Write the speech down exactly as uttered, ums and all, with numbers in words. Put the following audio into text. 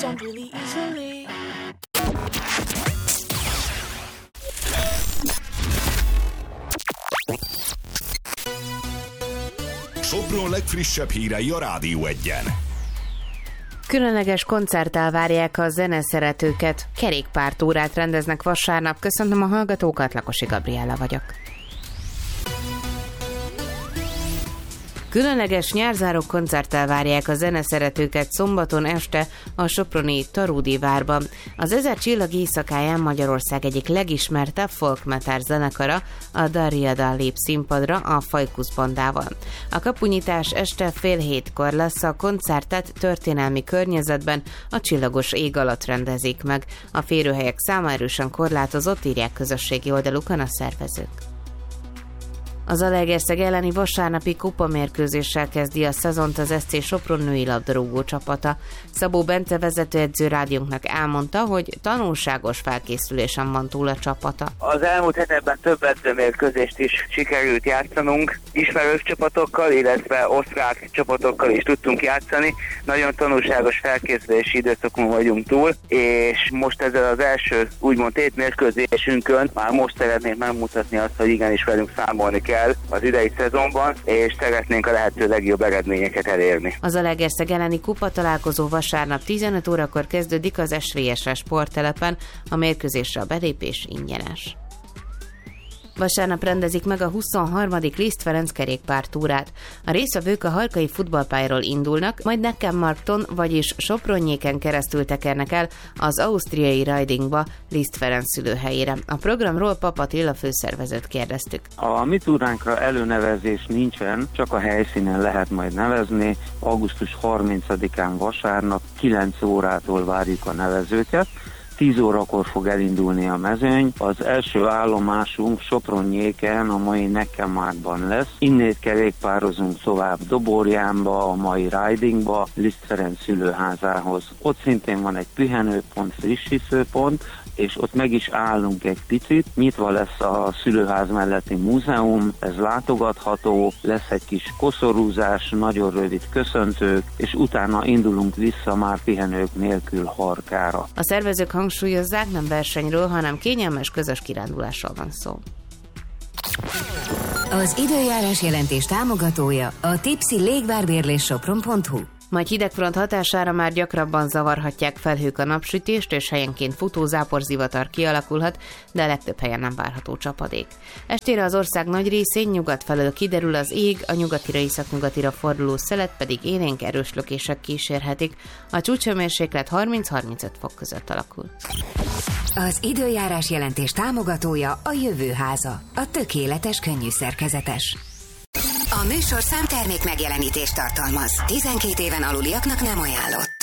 really easily. Sopron legfrissebb hírei a Rádió Egyen. Különleges koncerttel várják a zeneszeretőket. Kerékpártúrát rendeznek vasárnap. Köszöntöm a hallgatókat, Lakosi Gabriella vagyok. Különleges nyárzáró koncerttel várják a zeneszeretőket szombaton este a soproni Tarudi várban. Az Ezer csillag éjszakáján Magyarország egyik legismertebb folk metal zenekara, a Darriada lép színpadra a Fajkusz bandával. A kapunyítás este fél hétkor lesz, a koncertet történelmi környezetben a csillagos ég alatt rendezik meg. A férőhelyek száma erősen korlátozott, írják közösségi oldalukon a szervezők. Az Zalaegerszeg elleni vasárnapi kupamérkőzéssel kezdi a szezont az es cé Sopron női labdarúgó csapata. Szabó Bence vezetőedző rádiónknak elmondta, hogy tanulságos felkészülésen van túl a csapata. Az elmúlt hetekben több edzőmérkőzést is sikerült játszanunk, ismerős csapatokkal, illetve osztrák csapatokkal is tudtunk játszani. Nagyon tanulságos felkészülési időszakon vagyunk túl, és most ezzel az első úgymond tétmérkőzésünkön már most szeretnénk megmutatni azt, hogy igenis velünk számolni kell az idei szezonban, és szeretnénk a lehető legjobb eredményeket elérni. Az Zalaegerszeg elleni kupa találkozó vasárnap tizenöt órakor kezdődik az es vé es sporttelepen, a mérkőzésre a belépés ingyenes. Vasárnap rendezik meg a huszonharmadik Liszt Ferenc kerékpártúrát. A résztvevők a Harkai futballpályáról indulnak, majd Neckarmarkton, vagyis Sopronnyéken keresztül tekernek el az ausztriai Ridingba, Liszt Ferenc szülőhelyére. A programról Pap Attila főszervezőt kérdeztük. A mi túránkra előnevezés nincsen, csak a helyszínen lehet majd nevezni. augusztus harmincadikán vasárnap kilenc órától várjuk a nevezőket. tíz órakor fog elindulni a mezőny. Az első állomásunk Sopronnyéken, a mai Neckarmarktban lesz. Innét kerékpározunk tovább Doborjánba, a mai Ridingba, Liszt Ferenc szülőházához. Ott szintén van egy pihenőpont, frissítőpont, és ott meg is állunk egy picit. Nyitva lesz a szülőház melletti múzeum, ez látogatható, lesz egy kis koszorúzás, nagyon rövid köszöntők, és utána indulunk vissza már pihenők nélkül Harkára. A szervezők hangsúlyozzák, nem versenyről, hanem kényelmes közös kirándulásról van szó. Az időjárás jelentés támogatója a Tipsy légvárbérlés sopron pont hu. Majd hidegfront hatására már gyakrabban zavarhatják felhők a napsütést, és helyenként futó záporzivatar kialakulhat, de a legtöbb helyen nem várható csapadék. Estére az ország nagy részén nyugat felől kiderül az ég, a nyugatira északnyugatira forduló szelet pedig élénk erős lökések kísérhetik. A csúcshőmérséklet harminc-harmincöt fok között alakul. Az időjárás jelentés támogatója a Jövőháza, a tökéletes könnyű szerkezetes. A műsorszám termék megjelenítést tartalmaz. tizenkét éven aluliaknak nem ajánlott.